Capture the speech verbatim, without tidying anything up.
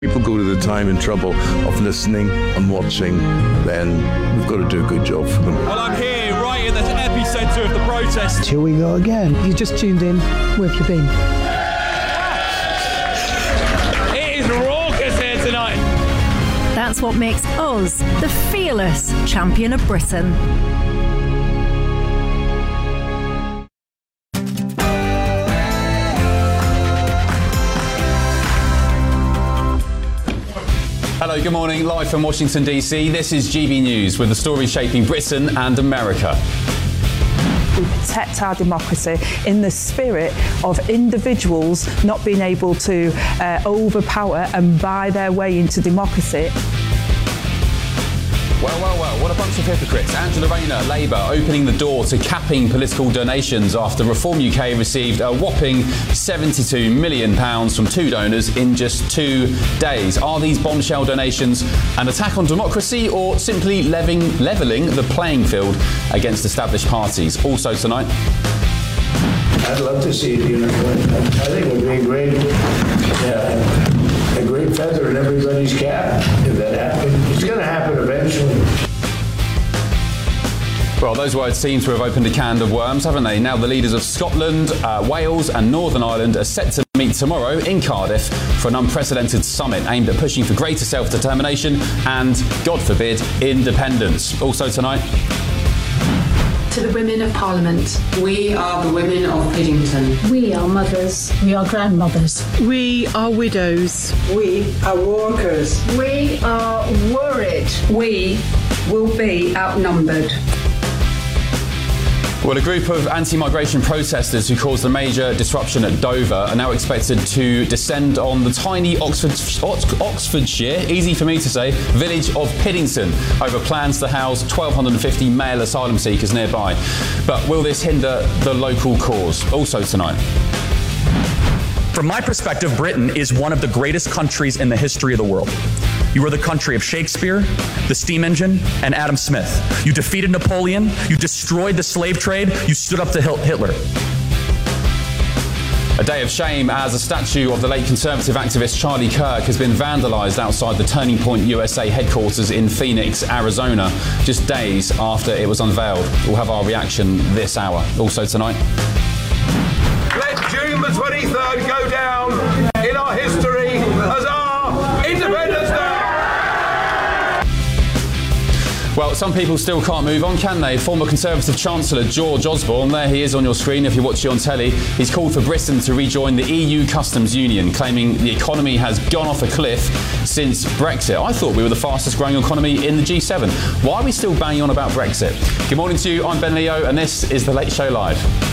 People go to the time and trouble of listening and watching, then we've got to do a good job for them. Well, I'm here right in the epicentre of the protest. Here we go again. You just tuned in. Where have you been? It is raucous here tonight. That's what makes us the fearless champion of Britain. Hello, good morning. Live from Washington, D C, this is G B News with the story shaping Britain and America. We protect our democracy in the spirit of individuals not being able to uh, overpower and buy their way into democracy. Well, well, well, what a bunch of hypocrites. Angela Rayner, Labour, opening the door to capping political donations after Reform U K received a whopping seventy-two million pounds from two donors in just two days. Are these bombshell donations an attack on democracy or simply leveling, levelling the playing field against established parties? Also tonight. I'd love to see it unicorn. I think it would be a great, yeah, a great feather in everybody's cap if that happened. It's going to happen eventually. Well, those words seem to have opened a can of worms, haven't they? Now the leaders of Scotland, uh, Wales and Northern Ireland are set to meet tomorrow in Cardiff for an unprecedented summit aimed at pushing for greater self-determination and, God forbid, independence. Also tonight. To the women of Parliament. We are the women of Piddington. We are mothers. We are grandmothers. We are widows. We are workers. We are worried. We will be outnumbered. Well, a group of anti-migration protesters who caused a major disruption at Dover are now expected to descend on the tiny Oxford, Oxfordshire, easy for me to say, village of Piddington over plans to house one thousand two hundred fifty male asylum seekers nearby. But will this hinder the local cause? Also tonight. From my perspective, Britain is one of the greatest countries in the history of the world. You are the country of Shakespeare, the steam engine, and Adam Smith. You defeated Napoleon, you destroyed the slave trade, you stood up to Hitler. A day of shame as a statue of the late Conservative activist Charlie Kirk has been vandalised outside the Turning Point U S A headquarters in Phoenix, Arizona, just days after it was unveiled. We'll have our reaction this hour. Also tonight. Let June the twenty-third go down in our history as our Independence Day! Well, some people still can't move on, can they? Former Conservative Chancellor George Osborne, there he is on your screen if you're watching on telly. He's called for Britain to rejoin the E U Customs Union, claiming the economy has gone off a cliff since Brexit. I thought we were the fastest growing economy in the G seven. Why are we still banging on about Brexit? Good morning to you, I'm Ben Leo, and this is The Late Show Live.